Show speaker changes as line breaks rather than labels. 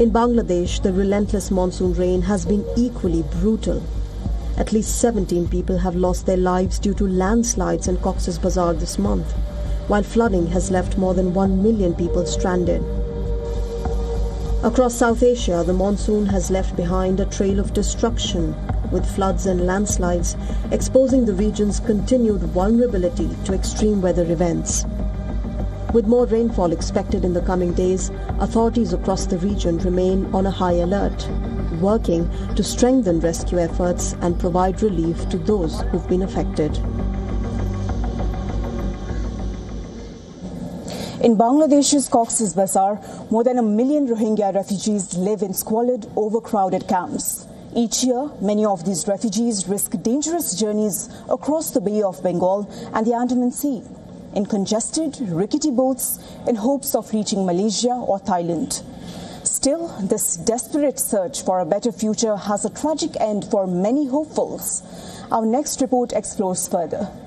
In Bangladesh, the relentless monsoon rain has been equally brutal. At least 17 people have lost their lives due to landslides in Cox's Bazar this month, while flooding has left more than 1 million people stranded. Across South Asia, the monsoon has left behind a trail of destruction, with floods and landslides exposing the region's continued vulnerability to extreme weather events. With more rainfall expected in the coming days, authorities across the region remain on a high alert, working to strengthen rescue efforts and provide relief to those who've been affected.
In Bangladesh's Cox's Bazar, more than 1 million Rohingya refugees live in squalid, overcrowded camps. Each year, many of these refugees risk dangerous journeys across the Bay of Bengal and the Andaman Sea, in congested, rickety boats in hopes of reaching Malaysia or Thailand. Still, this desperate search for a better future has a tragic end for many hopefuls. Our next report explores further.